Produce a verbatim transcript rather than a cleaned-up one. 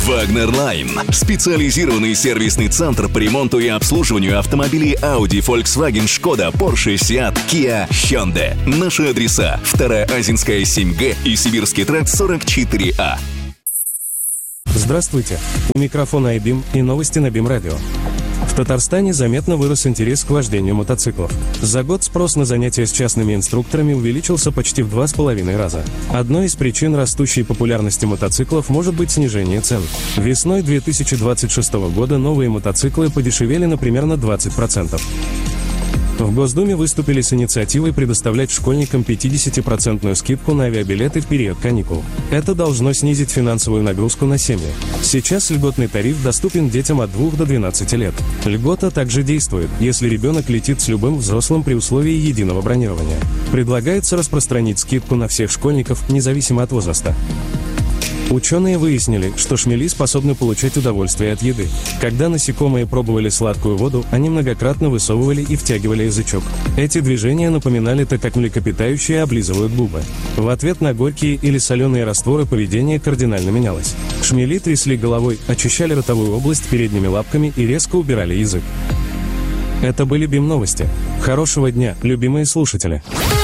Wagner Line – специализированный сервисный центр по ремонту и обслуживанию автомобилей Audi, Volkswagen, Skoda, Porsche, Seat, Kia, Hyundai. Наши адреса: вторая Азинская, семь Г и Сибирский тракт, сорок четыре А. Здравствуйте. У микрофона айбим и новости на БИМ-радио. В Татарстане заметно вырос интерес к вождению мотоциклов. За год спрос на занятия с частными инструкторами увеличился почти в два с половиной раза. Одной из причин растущей популярности мотоциклов может быть снижение цен. Весной две тысячи двадцать шестого года новые мотоциклы подешевели на примерно двадцать процентов. В Госдуме выступили с инициативой предоставлять школьникам пятидесятипроцентную скидку на авиабилеты в период каникул. Это должно снизить финансовую нагрузку на семьи. Сейчас льготный тариф доступен детям от двух до двенадцати лет. Льгота также действует, если ребенок летит с любым взрослым при условии единого бронирования. Предлагается распространить скидку на всех школьников, независимо от возраста. Ученые выяснили, что шмели способны получать удовольствие от еды. Когда насекомые пробовали сладкую воду, они многократно высовывали и втягивали язычок. Эти движения напоминали то, как млекопитающие облизывают губы. В ответ на горькие или соленые растворы поведение кардинально менялось. Шмели трясли головой, очищали ротовую область передними лапками и резко убирали язык. Это были БИМ-новости. Хорошего дня, любимые слушатели!